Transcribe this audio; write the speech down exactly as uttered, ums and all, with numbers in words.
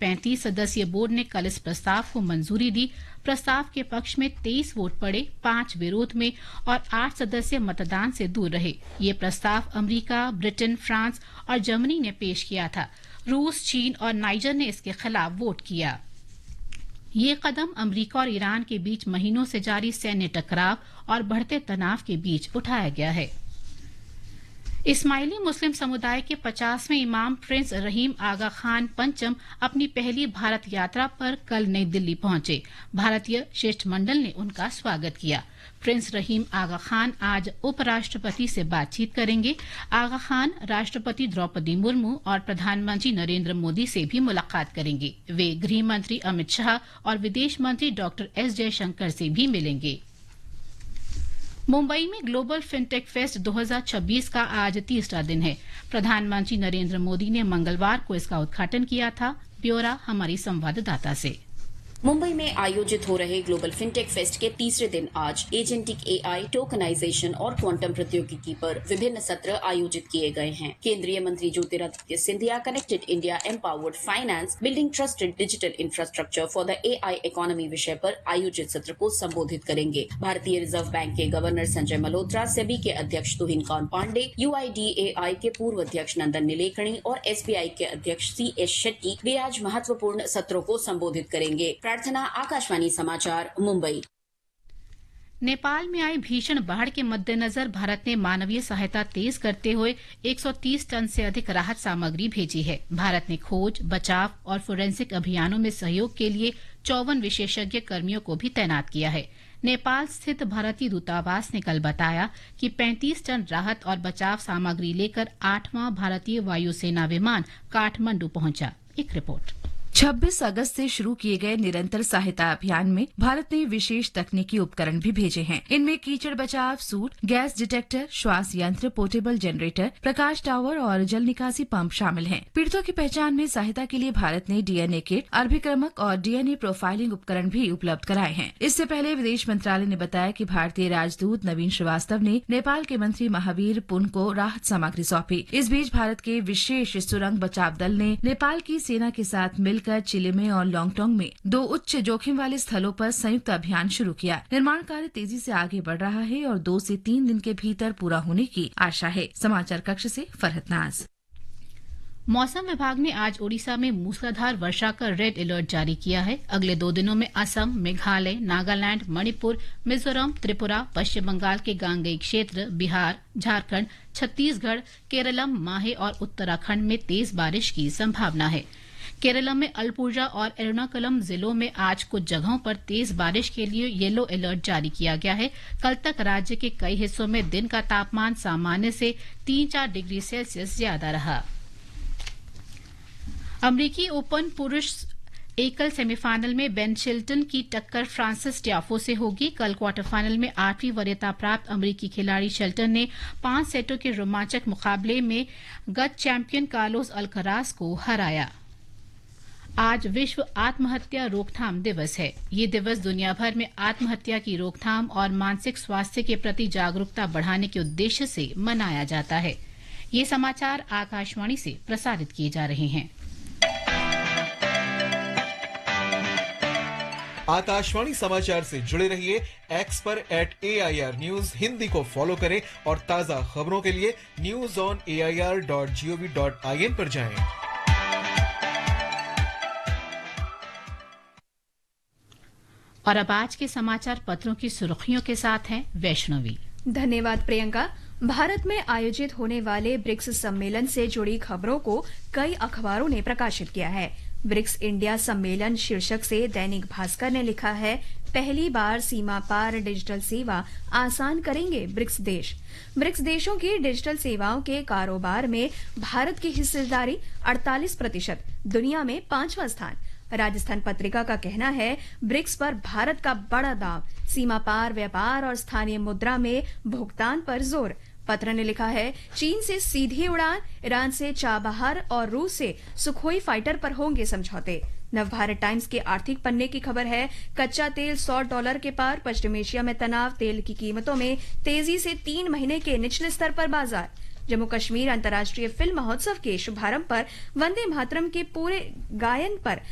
पैंतीस सदस्यीय बोर्ड ने कल इस प्रस्ताव को मंजूरी दी। प्रस्ताव के पक्ष में तेईस वोट पड़े, पांच विरोध में और आठ सदस्य मतदान से दूर रहे। ये प्रस्ताव अमेरिका, ब्रिटेन, फ्रांस और जर्मनी ने पेश किया था। रूस, चीन और नाइजर ने इसके खिलाफ वोट किया। ये कदम अमेरिका और ईरान के बीच महीनों से जारी सैन्य टकराव और बढ़ते तनाव के बीच उठाया गया है। इस्माइली मुस्लिम समुदाय के पचासवें इमाम प्रिंस रहीम आगा खान पंचम अपनी पहली भारत यात्रा पर कल नई दिल्ली पहुंचे। भारतीय शिष्टमंडल ने उनका स्वागत किया। प्रिंस रहीम आगा खान आज उपराष्ट्रपति से बातचीत करेंगे। आगा खान राष्ट्रपति द्रौपदी मुर्मू और प्रधानमंत्री नरेंद्र मोदी से भी मुलाकात करेंगे। वे गृह मंत्री अमित शाह और विदेश मंत्री डॉक्टर एस जयशंकर से भी मिलेंगे। मुंबई में ग्लोबल फिनटेक फेस्ट दो हज़ार छब्बीस का आज तीसरा दिन है। प्रधानमंत्री नरेंद्र मोदी ने मंगलवार को इसका उद्घाटन किया था। ब्यौरा हमारी संवाददाता से। मुंबई में आयोजित हो रहे ग्लोबल फिनटेक फेस्ट के तीसरे दिन आज एजेंटिक एआई, टोकनाइजेशन और क्वांटम प्रौद्योगिकी पर विभिन्न सत्र आयोजित किए गए हैं। केंद्रीय मंत्री Jyotiraditya Scindia connected India empowered finance building trusted digital infrastructure for the AI economy विषय पर आयोजित सत्र को संबोधित करेंगे। भारतीय रिजर्व बैंक के गवर्नर संजय मल्होत्रा, सेबी के अध्यक्ष तुहिन कांत पांडे, यूआईडीएआई के पूर्व अध्यक्ष नंदन नीलेकणी और एसबीआई के अध्यक्ष सी एस शेट्टी वे आज महत्वपूर्ण सत्रों को संबोधित करेंगे। प्रार्थना, आकाशवाणी समाचार, मुंबई। नेपाल में आई भीषण बाढ़ के मद्देनजर भारत ने मानवीय सहायता तेज करते हुए एक सौ तीस टन से अधिक राहत सामग्री भेजी है। भारत ने खोज, बचाव और फोरेंसिक अभियानों में सहयोग के लिए चौवन विशेषज्ञ कर्मियों को भी तैनात किया है। नेपाल स्थित भारतीय दूतावास ने कल बताया कि पैंतीस टन राहत और बचाव सामग्री लेकर आठवां भारतीय वायुसेना विमान काठमांडू पहुंचा। एक रिपोर्ट। छब्बीस अगस्त से शुरू किए गए निरंतर सहायता अभियान में भारत ने विशेष तकनीकी उपकरण भी भेजे हैं। इनमें कीचड़ बचाव सूट, गैस डिटेक्टर, श्वास यंत्र, पोर्टेबल जनरेटर, प्रकाश टावर और जल निकासी पंप शामिल हैं। पीड़ितों की पहचान में सहायता के लिए भारत ने डीएनए किट, अभिक्रमक और डीएनए प्रोफाइलिंग उपकरण भी उपलब्ध कराए हैं। इससे पहले विदेश मंत्रालय ने बताया कि भारतीय राजदूत नवीन श्रीवास्तव ने नेपाल के मंत्री महावीर पुन को राहत सामग्री सौंपी। इस बीच भारत के विशेष सुरंग बचाव दल ने नेपाल की सेना के साथ मिल कर चिलिमे और लॉन्गटोंग में दो उच्च जोखिम वाले स्थलों पर संयुक्त अभियान शुरू किया। निर्माण कार्य तेजी से आगे बढ़ रहा है और दो से तीन दिन के भीतर पूरा होने की आशा है। समाचार कक्ष से फरहत नाज। मौसम विभाग ने आज ओडिशा में मूसलाधार वर्षा का रेड अलर्ट जारी किया है। अगले दो दिनों में असम, मेघालय, नागालैंड, मणिपुर, मिजोरम, त्रिपुरा, पश्चिम बंगाल के गांगेय क्षेत्र, बिहार, झारखंड, छत्तीसगढ़, केरलम, माहे और उत्तराखंड में तेज बारिश की संभावना है। केरलम में अलपुजा और एर्नाकुलम जिलों में आज कुछ जगहों पर तेज बारिश के लिए येलो अलर्ट जारी किया गया है। कल तक राज्य के कई हिस्सों में दिन का तापमान सामान्य से तीन चार डिग्री सेल्सियस ज्यादा रहा। अमरीकी ओपन पुरुष एकल सेमीफाइनल में बेन शिल्टन की टक्कर फ्रांसिस टियाफो से होगी। कल क्वार्टर फाइनल में आठवीं वरीयता प्राप्त अमरीकी खिलाड़ी शिल्टन ने पांच सेटों के रोमांचक मुकाबले में गत चैंपियन कार्लोस अल्कराज को हराया। आज विश्व आत्महत्या रोकथाम दिवस है। ये दिवस दुनिया भर में आत्महत्या की रोकथाम और मानसिक स्वास्थ्य के प्रति जागरूकता बढ़ाने के उद्देश्य से मनाया जाता है। ये समाचार आकाशवाणी से प्रसारित किए जा रहे हैं। आकाशवाणी समाचार से जुड़े रहिए। एक्स पर eight A I R news Hindi को फॉलो करें और ताजा खबरों के लिए news on A I R dot G O V dot I N पर जाएं। और अब आज के समाचार पत्रों की सुर्खियों के साथ हैं वैष्णवी। धन्यवाद प्रियंका। भारत में आयोजित होने वाले ब्रिक्स सम्मेलन से जुड़ी खबरों को कई अखबारों ने प्रकाशित किया है। ब्रिक्स इंडिया सम्मेलन शीर्षक से दैनिक भास्कर ने लिखा है, पहली बार सीमा पार डिजिटल सेवा आसान करेंगे ब्रिक्स देश। ब्रिक्स देशों की डिजिटल सेवाओं के कारोबार में भारत की हिस्सेदारी अड़तालीस प्रतिशत, दुनिया में पांचवा स्थान। राजस्थान पत्रिका का कहना है, ब्रिक्स पर भारत का बड़ा दाव, सीमा पार व्यापार और स्थानीय मुद्रा में भुगतान पर जोर। पत्र ने लिखा है, चीन से सीधी उड़ान, ईरान से चाबहार और रूस से सुखोई फाइटर पर होंगे समझौते। नवभारत टाइम्स के आर्थिक पन्ने की खबर है, कच्चा तेल सौ डॉलर के पार, पश्चिम एशिया में तनाव, तेल की कीमतों में तेजी से तीन महीने के निचले स्तर पर बाजार। जम्मू कश्मीर अंतर्राष्ट्रीय फिल्म महोत्सव के शुभारंभ पर वंदे मातरम के पूरे गायन पर